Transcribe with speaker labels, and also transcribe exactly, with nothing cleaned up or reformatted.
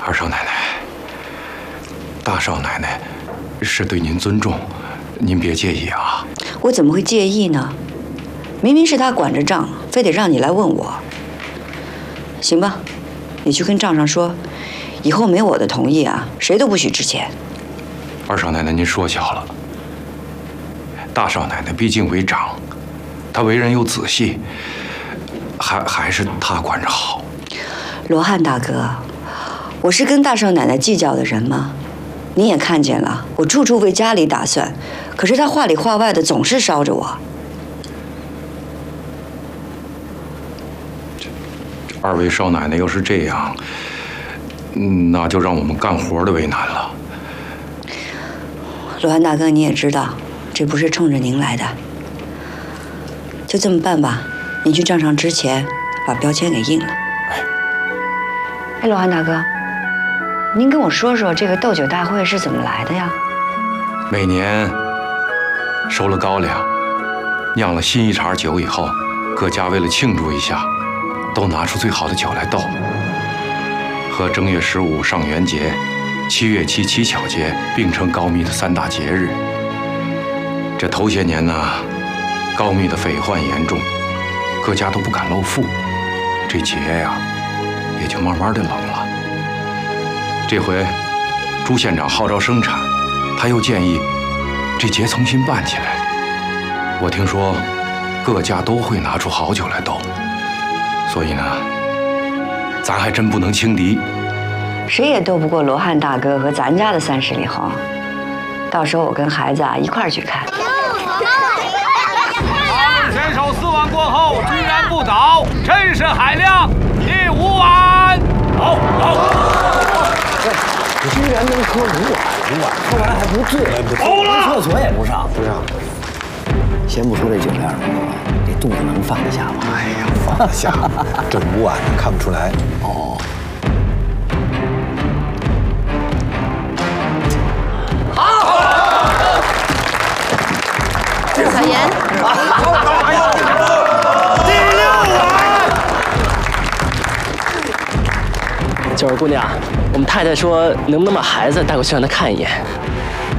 Speaker 1: 二少奶奶，大少奶奶是对您尊重，您别介意啊。
Speaker 2: 我怎么会介意呢？明明是他管着账，非得让你来问我。行吧，你去跟账上说，以后没我的同意啊，谁都不许值钱。
Speaker 1: 二少奶奶，您说小了。大少奶奶毕竟为长，她为人又仔细，还还是她管着好。
Speaker 2: 罗汉大哥，我是跟大少奶奶计较的人吗？你也看见了，我处处为家里打算，可是她话里话外的总是捎着我。
Speaker 1: 二位少奶奶要是这样，那就让我们干活的为难了。
Speaker 2: 罗汉大哥，你也知道，这不是冲着您来的。就这么办吧，你去账上之前把标签给印了。
Speaker 1: 哎，
Speaker 2: 哎，罗汉大哥，您跟我说说这个斗酒大会是怎么来的呀？
Speaker 1: 每年收了高粱，酿了新一茬酒以后，各家为了庆祝一下，都拿出最好的酒来斗。和正月十五上元节、七月七乞巧节并称高密的三大节日。这头些年呢，高密的匪患严重，各家都不敢露富，这节呀也就慢慢的冷了。这回朱县长号召生产，他又建议这节重新办起来。我听说各家都会拿出好酒来斗，所以呢，咱还真不能轻敌。
Speaker 2: 谁也斗不过罗汉大哥和咱家的三十里红。到时候我跟孩子啊一块儿去看。
Speaker 3: 选手四碗过后居然不倒，真是海量！第五碗，好，好。
Speaker 4: 你居然能喝五碗，五碗喝完还不醉，
Speaker 3: 好了，
Speaker 4: 厕所也不上，不上。先不说这酒量，这肚子能放得下吗？
Speaker 5: 哎呀，放得下，这五碗看不出来。
Speaker 4: 哦。
Speaker 6: 小严，
Speaker 3: 第六碗。
Speaker 7: 九儿姑娘，我们太太说能不能把孩子带过去让她看一眼？